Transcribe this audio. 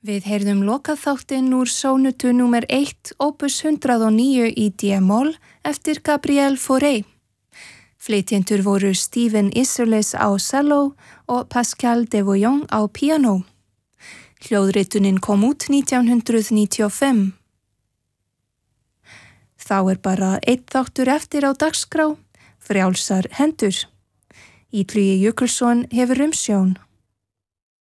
Við heyrðum lokaþáttinn úr sónutu númer 1 opus 109 í D-moll eftir Gabriel Fauré. Flytjendur voru Stephen Isserles á cello og Pascal Devoyon á piano. Hljóðritunin kom út 1995. Þá bara einn þáttur eftir á dagskrá, frjálsar hendur. Illugi Jökulsson hefur umsjón.